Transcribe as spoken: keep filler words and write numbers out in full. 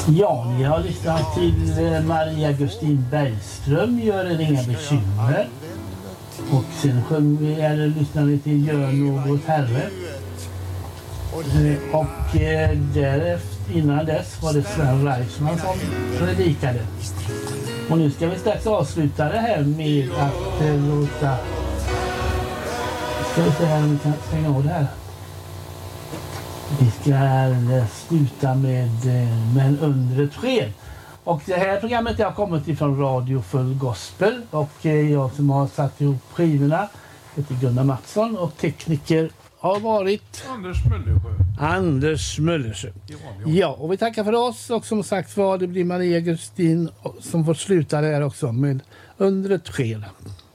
Ja, ni har lyssnat till eh, Maria Gustin Bergström, Gör er inga bekymmer. Och sen sjöng vi, eller lyssnade vi till Gör något herre. Eh, och eh, därefter, innan dess var det Sven Reisman som predikade. Och nu ska vi strax avsluta det här med att eh, låta... Ska vi se här om vi kan stänga av det här. Vi ska eh, sluta med eh, Men undret sker. Och det här programmet har kommit ifrån Radio Full Gospel. Och eh, jag som har satt ihop skivorna heter Gunnar Mattsson. Och tekniker har varit Anders Möllersjö. Anders Möllersjö. Ja, ja. Ja, och vi tackar för oss. Och som sagt var, det blir Maria Gustin som får sluta där också med Undret sker.